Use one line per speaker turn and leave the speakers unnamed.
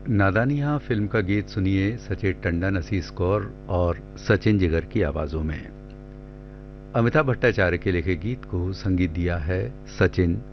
नादानिया film का गीत सुनिए सचेत टंडन, असीस कौर और सचिन जिगर की आवाजों में। अमिताभ भट्टाचार्य के लिखे गीत को संगीत दिया है सचिन